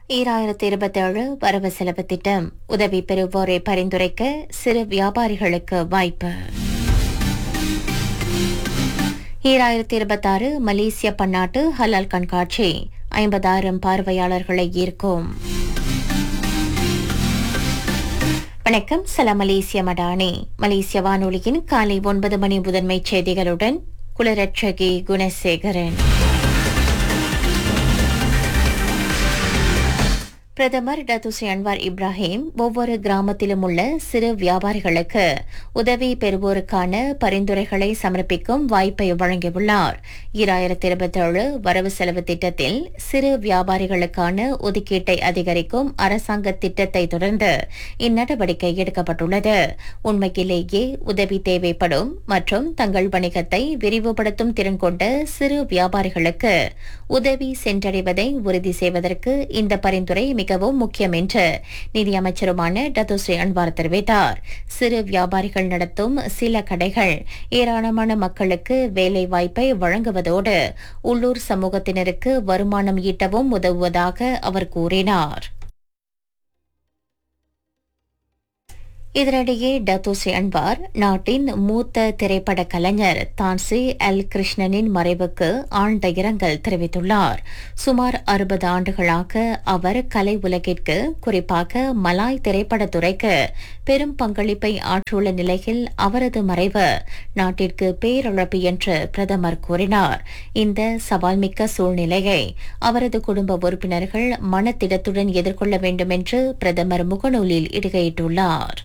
2027 வரவு செலவு திட்டம் உதவி பெறுவோரை பரிந்துரைக்க சிறு வியாபாரிகளுக்கு வாய்ப்பு. 2026 மலேசிய பன்னாட்டு ஹலால் கண்காட்சி 50,000 பார்வையாளர்களை ஈர்க்கும். வணக்கம், சலாம் மலேசிய மடானி. மலேசிய வானொலியின் காலை 9 மணி முதன்மை செய்திகளுடன் குலரட்சகி குணசேகரன். பிரதமர் டத்துஸ்ரீ அன்வார் இப்ராஹிம் ஒவ்வொரு கிராமத்திலும் உள்ள சிறு வியாபாரிகளுக்கு உதவி பெறுவோருக்கான பரிந்துரைகளை சமர்ப்பிக்கும் வாய்ப்பை வழங்கியுள்ளார். 2027 வரவு செலவு திட்டத்தில் சிறு வியாபாரிகளுக்கான ஒதுக்கீட்டை அதிகரிக்கும் அரசாங்க திட்டத்தை தொடர்ந்து இந்நடவடிக்கை எடுக்கப்பட்டுள்ளது. உண்மையிலேயே உதவி தேவைப்படும் மற்றும் தங்கள் வணிகத்தை விரிவுபடுத்தும் திறன் கொண்ட சிறு வியாபாரிகளுக்கு உதவி சென்றடைவதை உறுதி செய்வதற்கு இந்த பரிந்துரை மிகவும் முக்கியம் என்று நிதியமைச்சருமான டத்துஸ்ரீ அன்வார் தெரிவித்தார். சிறு வியாபாரிகள் நடத்தும் சில கடைகள் ஏராளமான மக்களுக்கு வேலை வாய்ப்பை வழங்குவதோடு உள்ளூர் சமூகத்தினருக்கு வருமானம் ஈட்டவும் உதவுவதாக அவர் கூறினார். இதனிடையே டத்துஸ்ரீ அன்வார் நாட்டின் மூத்த திரைப்பட கலைஞர் தான்சி எல் கிருஷ்ணனின் மறைவுக்கு ஆழ்ந்த இரங்கல் தெரிவித்துள்ளார். சுமார் 60 ஆண்டுகளாக அவர் கலை உலகிற்கு, குறிப்பாக மலாய் திரைப்படத்துறைக்கு பெரும் பங்களிப்பை ஆற்றியுள்ள நிலையில் அவரது மறைவு நாட்டிற்கு பேரிழப்பு என்று பிரதமர் கூறினார். இந்த சவால்மிக்க சூழ்நிலையை அவரது குடும்ப உறுப்பினர்கள் மனத்திடத்துடன் எதிர்கொள்ள வேண்டும் என்று பிரதமர் முகநூலில் இடுகையிட்டுள்ளார்.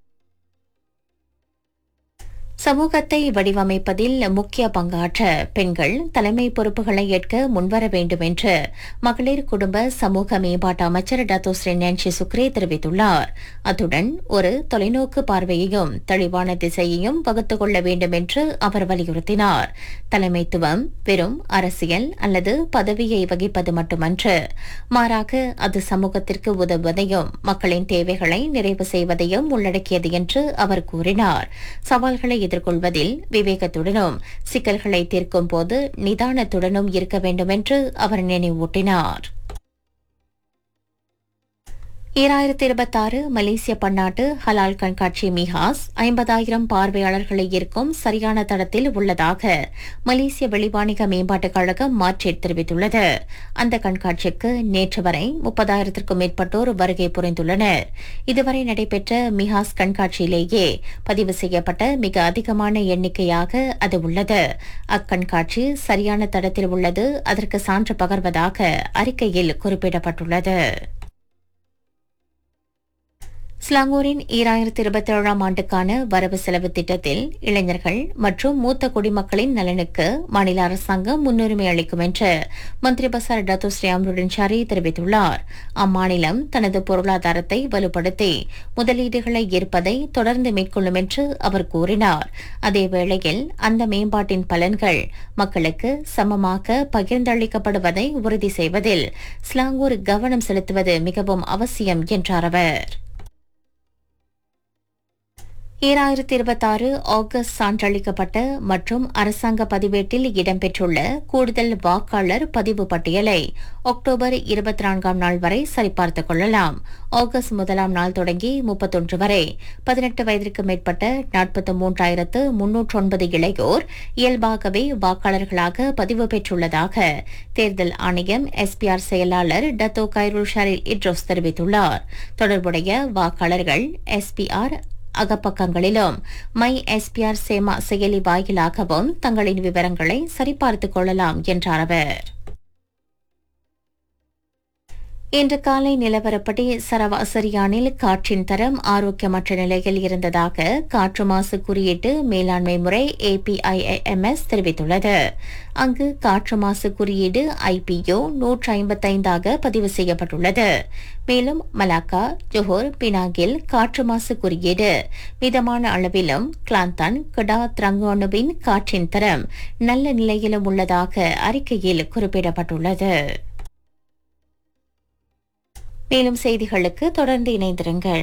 சமூகத்தை வடிவமைப்பதில் முக்கிய பங்காற்ற பெண்கள் தலைமை பொறுப்புகளை ஏற்க முன்வர வேண்டும் என்று மகளிர் குடும்ப சமூக மேம்பாட்டு அமைச்சர் டத்தோஸ்ரீ நான்சி சுக்ரே தெரிவித்துள்ளார். அத்துடன் ஒரு தொலைநோக்கு பார்வையையும் தெளிவான திசையையும் வகுத்துக் கொள்ள வேண்டும் என்று அவர் வலியுறுத்தினார். தலைமைத்துவம் வெறும் அரசியல் அல்லது பதவியை வகிப்பது மட்டுமன்று, மாறாக அது சமூகத்திற்கு உதவுவதையும் மக்களின் தேவைகளை நிறைவு செய்வதையும் உள்ளடக்கியது என்று அவர் கூறினார். சவால்களை எதிர்கொள்வதில் விவேகத்துடனும் சிக்கல்களை தீர்க்கும் போது நிதானத்துடனும் இருக்க வேண்டும் என்று அவர் நினைவூட்டினார். 2026 மலேசிய பன்னாட்டு ஹலால் கண்காட்சி மிஹாஸ் 50,000 பார்வையாளர்களை ஈர்க்கும் சரியான தடத்தில் உள்ளதாக மலேசிய வெளிவாணிக மேம்பாட்டுக் கழகம் மாற்றிட் தெரிவித்துள்ளது. அந்த கண்காட்சிக்கு நேற்று வரை 30,000க்கும் மேற்பட்டோர் வருகை புரிந்துள்ளனர். இதுவரை நடைபெற்ற மிஹாஸ் கண்காட்சியிலேயே பதிவு செய்யப்பட்ட மிக அதிகமான எண்ணிக்கையாக அது உள்ளது. அக்கண்காட்சி சரியான தடத்தில் உள்ளது அதற்கு சான்று பகர்வதாக அறிக்கையில் குறிப்பிடப்பட்டுள்ளது. ஸ்லாங்கூரின் 2027 ஆண்டுக்கான வரவு செலவு திட்டத்தில் இளைஞர்கள் மற்றும் மூத்த குடிமக்களின் நலனுக்கு மாநில அரசாங்கம் முன்னுரிமை அளிக்கும் என்று மந்திரி பசார் டத்துஸ்ரீ அம்ருடின் ஷாரி தெரிவித்துள்ளார். அம்மாநிலம் தனது பொருளாதாரத்தை வலுப்படுத்தி முதலீடுகளை ஈர்ப்பதை தொடர்ந்து மேற்கொள்ளும் என்று அவர் கூறினார். அதேவேளையில் அந்த மேம்பாட்டின் பலன்கள் மக்களுக்கு சமமாக பகிர்ந்தளிக்கப்படுவதை உறுதி செய்வதில் ஸ்லாங்கூர் கவனம் செலுத்துவது மிகவும் அவசியம் என்றார் அவர். 2026 ஆகஸ்ட் சான்றளிக்கப்பட்ட மற்றும் அரசாங்க பதிவேட்டில் இடம்பெற்றுள்ள கூடுதல் வாக்காளர் பதிவு பட்டியலை அக்டோபர் 24ஆம் நாள் வரை சரிபார்த்துக் கொள்ளலாம். ஆகஸ்ட் 1ஆம் நாள் தொடங்கி 31 வரை 18 வயதிற்கு மேற்பட்ட 43,309 இளையோர் இயல்பாகவே வாக்காளர்களாக பதிவு பெற்றுள்ளதாக தேர்தல் ஆணையம் SPR செயலாளர் டத்தோ கைருல் ஷரீல் இட்ரோஸ் தெரிவித்துள்ளார். தொடர்புடைய வாக்காளர்கள் SPR அகப்பக்கங்களிலும் மை SPR சேமா செயலி வாயிலாகவும் தங்களின் விவரங்களை சரிபார்த்துக் கொள்ளலாம் என்றார் அவர். இன்று காலை நிலவரப்படி சரவாசரியானில் காற்றின் தரம் ஆரோக்கியமற்ற நிலையில் இருந்ததாக காற்று மாசு குறியீட்டு மேலாண்மை முறை APIMS தெரிவித்துள்ளது. அங்கு காற்று மாசு குறியீடு IPO 155 பதிவு செய்யப்பட்டுள்ளது. மேலும் மலாக்கா, ஜொஹோர், பினாங்கில் காற்று மாசு குறியீடு மிதமான அளவிலும், கிளாந்தான், கடா, திரங்கோனுவின் காற்றின் தரம் நல்ல நிலையிலும் உள்ளதாக அறிக்கையில் குறிப்பிடப்பட்டுள்ளது. மேலும் செய்திகளுக்கு தொடர்ந்து இணைந்திருங்கள்.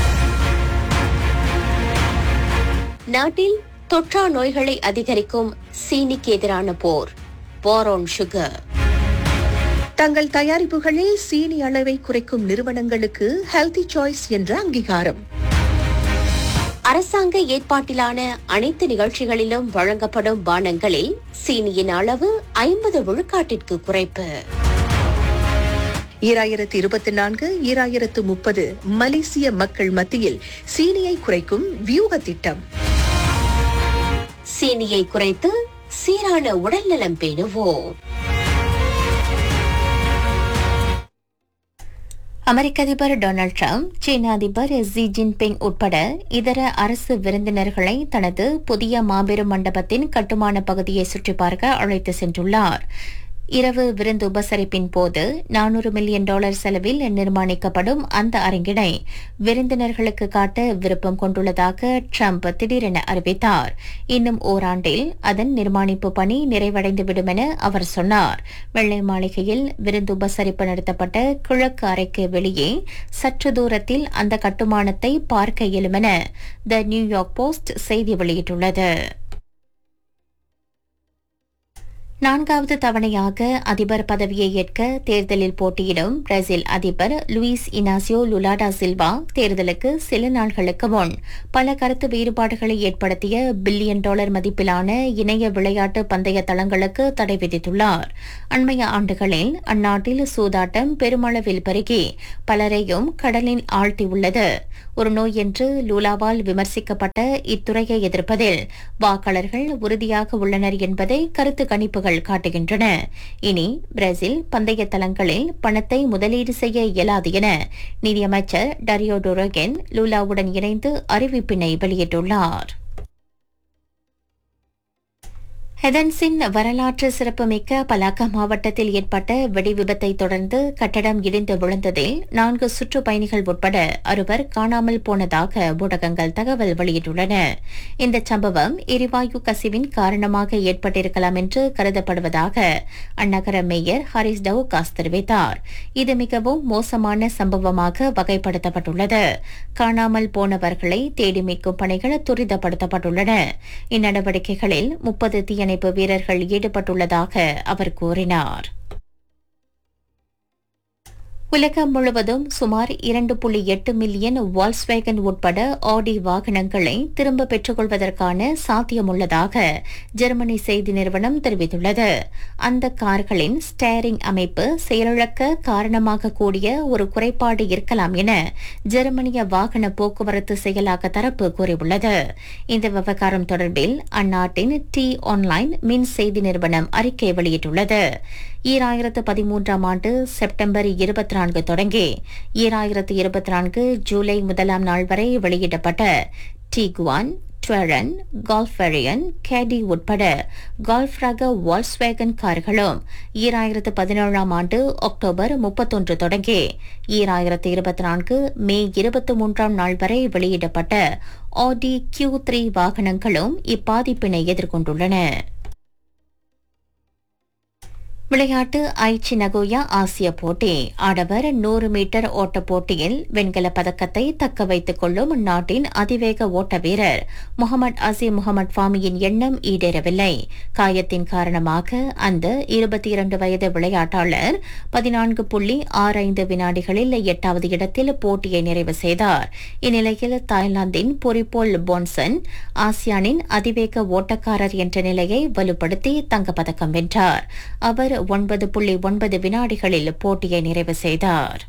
நாட்டில் தொற்றா நோய்களை அதிகரிக்கும் சீனிக்கு எதிரான போர், வார் ஆன் சுகர். தங்கள் தயாரிப்புகளில் சீனி அளவை குறைக்கும் நிறுவனங்களுக்கு ஹெல்தி சாய்ஸ் என்ற அங்கீகாரம். அரசாங்க ஏற்பாட்டிலான அனைத்து நிகழ்ச்சிகளிலும் வழங்கப்படும் பானங்களில் சீனியின் அளவு 50 விழுக்காட்டிற்கு குறைப்பு. 2024-2030 மலேசிய மக்கள் மத்தியில் சீனியை குறைக்கும் வியூக திட்டம். சீனியை குறைத்து சீரான உடல்நலம் பேணுவோம். அமெரிக்க அதிபர் டொனால்ட் ட்ரம்ப் சீன அதிபர் ஜி ஜின்பிங் உட்பட இதர அரசு விருந்தினர்களை தனது புதிய மாபெரும் மண்டபத்தின் கட்டுமான பகுதியை சுற்றி பார்க்க அழைத்து சென்றுள்ளார். இரவு விருந்து உபசரிப்பின் போது $400 மில்லியன் செலவில் நிர்மாணிக்கப்படும் அந்த அரங்கினை விருந்தினர்களுக்கு காட்ட விருப்பம் கொண்டுள்ளதாக ட்ரம்ப் திடீரென அறிவித்தார். இன்னும் ஓராண்டில் அதன் நிர்மாணிப்பு பணி நிறைவடைந்துவிடும் என அவர் சொன்னார். வெள்ளை மாளிகையில் விருந்து உபசரிப்பு நடத்தப்பட்ட கிழக்கு அறைக்கு வெளியே சற்று தூரத்தில் அந்த கட்டுமானத்தை பார்க்க இயலும் என த நியூயார்க் போஸ்ட் செய்தி வெளியிட்டுள்ளது. 4வது தவணையாக அதிபர் பதவியை ஏற்க தேர்தலில் போட்டியிடும் பிரேசில் அதிபர் லூயிஸ் இனாசியோ லுலா சில்வா தேர்தலுக்கு சில நாட்களுக்கு முன் பல கருத்து வேறுபாடுகளை ஏற்படுத்திய $1 பில்லியன் மதிப்பிலான இணைய விளையாட்டு பந்தய தளங்களுக்கு தடை விதித்துள்ளார். அண்மைய ஆண்டுகளில் அந்நாட்டில் சூதாட்டம் பெருமளவில் பெருகி பலரையும் கடலில் ஆழ்த்தியுள்ளது. ஒரு நோய் என்று லூலாவால் விமர்சிக்கப்பட்ட இத்துறையை எதிர்ப்பதில் வாக்காளர்கள் உறுதியாக உள்ளனர் என்பதை கருத்து கணிப்புகள் காட்டுகின்றன. இனி பிரேசில் பந்தய தளங்களில் பணத்தை முதலீடு செய்ய இயலாது என நிதியமைச்சர் டரியோ டொரோகென் லூலாவுடன் இணைந்து அறிவிப்பினை வெளியிட்டுள்ளார். ஹெதன்ஸின் வரலாற்று சிறப்புமிக்க பலாக்கா மாவட்டத்தில் ஏற்பட்ட வெடி விபத்தை தொடர்ந்து கட்டடம் இடிந்து விழுந்ததில் 4 சுற்றுப்பயணிகள் உட்பட 6 காணாமல் போனதாக ஊடகங்கள் தகவல் வெளியிட்டுள்ளன. இந்த சம்பவம் எரிவாயு கசிவின் காரணமாக ஏற்பட்டிருக்கலாம் என்று கருதப்படுவதாக அந்நகர மேயர் ஹாரிஸ் டவுகாஸ் தெரிவித்தார். இது மிகவும் மோசமான சம்பவமாக வகைப்படுத்தப்பட்டுள்ளது. காணாமல் போனவர்களை தேடி மீட்கும் பணிகள் துரிதப்படுத்தப்பட்டுள்ளன. இந்நடவடிக்கைகளில் 30 தீயணைப்பு வீரர்கள் ஈடுபட்டுள்ளதாக அவர் கூறினார். உலகம் முழுவதும் சுமார் 2.8 மில்லியன் வால்ஸ்வேகன் உட்பட ஆடி வாகனங்களை திரும்ப பெற்றுக் கொள்வதற்கான சாத்தியமுள்ளதாக ஜெர்மனி செய்தி நிறுவனம் தெரிவித்துள்ளது. அந்த கார்களின் ஸ்டேரிங் அமைப்பு செயலிழக்க காரணமாக கூடிய ஒரு குறைபாடு இருக்கலாம் என ஜெர்மனிய வாகன போக்குவரத்து செயலாக்க தரப்பு கூறியுள்ளது. இந்த விவகாரம் தொடர்பில் அந்நாட்டின் டி ஆன்லைன் மின் செய்தி நிறுவனம் அறிக்கை வெளியிட்டுள்ளது. 2013 ஆண்டு செப்டம்பர் 24 தொடங்கி 2024 ஜூலை 1 வரை வெளியிடப்பட்ட டிகுவான், ட்வெரன், கால்ஃபெரியன், கேடி உட்பட கால்ஃப் ரக வால்ஸ்வேகன் கார்களும் 2017 ஆண்டு அக்டோபர் 31 தொடங்கி 2024 மே 23 வரை வெளியிடப்பட்ட ஆடி Q3 வாகனங்களும் இப்பாதிப்பினை எதிர்கொண்டுள்ளன. விளையாட்டு ஐச்சி நகோயா ஆசிய போட்டி ஆடவர் 100 மீட்டர் ஓட்டப் போட்டியில் வெண்கலப் பதக்கத்தை தக்க வைத்துக் கொள்ளும் நாட்டின் அதிவேக ஓட்ட வீரர் முகமது அசீம் முகமது ஃபாமியின் எண்ணம் ஈடேறவில்லை. காயத்தின் காரணமாக அந்த 22 வயது விளையாட்டாளர் 14.65 வினாடிகளில் 8வது இடத்தில் போட்டியை நிறைவு செய்தார். இந்நிலையில் தாய்லாந்தின் பொரிபோல் போன்சன் ஆசியானின் அதிவேக ஓட்டக்காரர் என்ற நிலையை வலுப்படுத்தி தங்கப்பதக்கம் வென்றார். அவர் 9.9 வினாடிகளில் போட்டியை நிறைவு செய்தார்.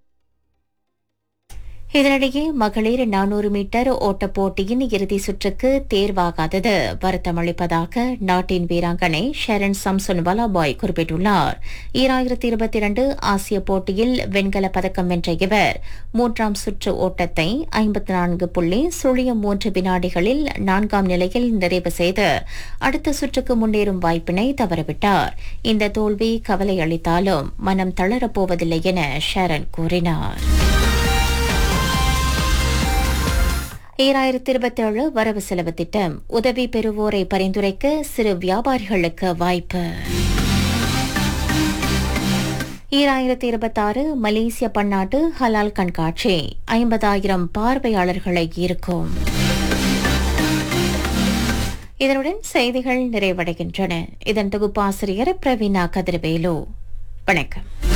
இதனிடையே மகளிர் 400 மீட்டர் ஓட்டப் போட்டியின் இறுதி சுற்றுக்கு தேர்வாகாதது வருத்தமளிப்பதாக நாட்டின் வீராங்கனை ஷெரன் சம்சன் வலாபாய் குறிப்பிட்டுள்ளார். 2022 ஆசிய போட்டியில் வெண்கலப் பதக்கம் வென்ற இவர் 3ஆம் சுற்று ஓட்டத்தை 54.03 வினாடிகளில் 4ஆம் நிலையில் நிறைவு செய்து அடுத்த சுற்றுக்கு முன்னேறும் வாய்ப்பினை தவறவிட்டார். இந்த தோல்வி கவலை அளித்தாலும் மனம் தளரப்போவதில்லை என ஷெரன் கூறினார். 2027 வரவு செலவு திட்டம் உதவி பெறுவோரை பரிந்துரைக்க சிறு வியாபாரிகளுக்கு வாய்ப்பு. 2026 மலேசிய பன்னாட்டு ஹலால் கண்காட்சி 50,000 பார்வையாளர்களை ஈர்க்கும். இதனுடன் செய்திகள் நிறைவடைகின்றன. இதன் தொகுப்பாசிரியர் பிரவீனா கதிர்வேலு. வணக்கம்.